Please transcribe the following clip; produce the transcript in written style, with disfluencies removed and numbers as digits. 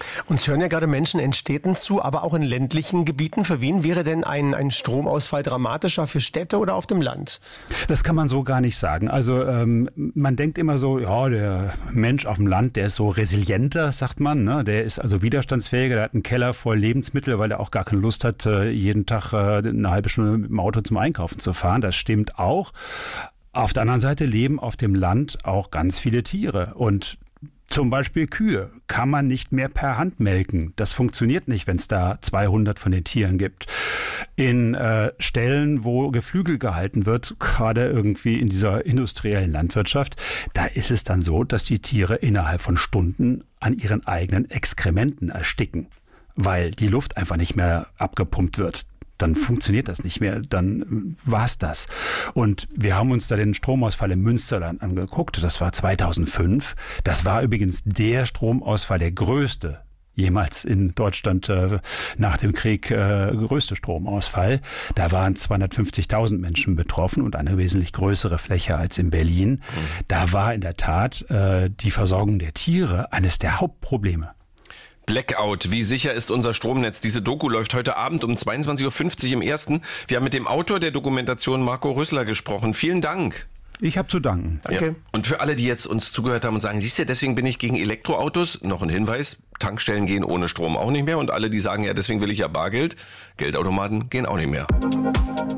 Uns hören ja gerade Menschen in Städten zu, aber auch in ländlichen Gebieten. Für wen wäre denn ein Stromausfall dramatischer, für Städte oder auf dem Land? Das kann man so gar nicht sagen. Also man denkt immer so, ja, der Mensch auf dem Land, der ist so resilienter, sagt man. Ne? Der ist also widerstandsfähiger, der hat einen Keller voll Lebensmittel, weil er auch gar keine Lust hat, jeden Tag eine halbe Stunde mit dem Auto zum Einkaufen zu fahren. Das stimmt auch. Auf der anderen Seite leben auf dem Land auch ganz viele Tiere und zum Beispiel Kühe kann man nicht mehr per Hand melken. Das funktioniert nicht, wenn es da 200 von den Tieren gibt. In Stellen, wo Geflügel gehalten wird, gerade irgendwie in dieser industriellen Landwirtschaft, da ist es dann so, dass die Tiere innerhalb von Stunden an ihren eigenen Exkrementen ersticken, weil die Luft einfach nicht mehr abgepumpt wird. Dann funktioniert das nicht mehr, dann war's das. Und wir haben uns da den Stromausfall im Münsterland angeguckt, das war 2005. Das war übrigens der Stromausfall, der größte jemals in Deutschland nach dem Krieg größte Stromausfall. Da waren 250.000 Menschen betroffen und eine wesentlich größere Fläche als in Berlin. Da war in der Tat die Versorgung der Tiere eines der Hauptprobleme. Blackout. Wie sicher ist unser Stromnetz? Diese Doku läuft heute Abend um 22.50 Uhr im Ersten. Wir haben mit dem Autor der Dokumentation Marco Rüssler gesprochen. Vielen Dank. Ich habe zu danken. Danke. Ja. Und für alle, die jetzt uns zugehört haben und sagen, siehst du, deswegen bin ich gegen Elektroautos, noch ein Hinweis, Tankstellen gehen ohne Strom auch nicht mehr. Und alle, die sagen, ja, deswegen will ich ja Bargeld, Geldautomaten gehen auch nicht mehr.